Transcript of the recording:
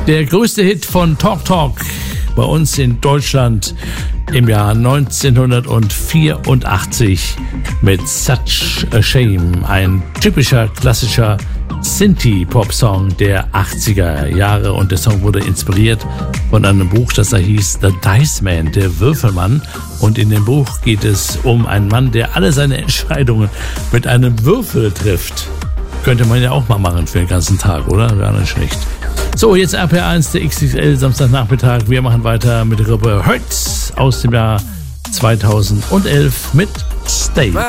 Der größte Hit von Talk Talk bei uns in Deutschland im Jahr 1984 mit Such a Shame, ein typischer klassischer Synthie-Pop-Song der 80er Jahre, und der Song wurde inspiriert von einem Buch, das da hieß The Dice Man, der Würfelmann, und in dem Buch geht es um einen Mann, der alle seine Entscheidungen mit einem Würfel trifft. Könnte man ja auch mal machen für den ganzen Tag, oder? Wäre nicht schlecht. So, jetzt RPR1 der XXL Samstagnachmittag. Wir machen weiter mit der Gruppe Hertz aus dem Jahr 2011 mit Stay.